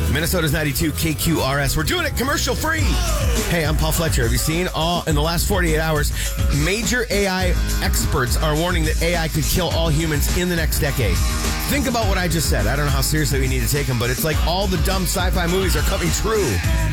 Minnesota's 92 KQRS. We're doing it commercial free. Hey, I'm Paul Fletcher. Have you seen in the last 48 hours, major AI experts are warning that AI could kill all humans in the next decade. Think about what I just said. I don't know how seriously we need to take them, but it's like all the dumb sci-fi movies are coming true.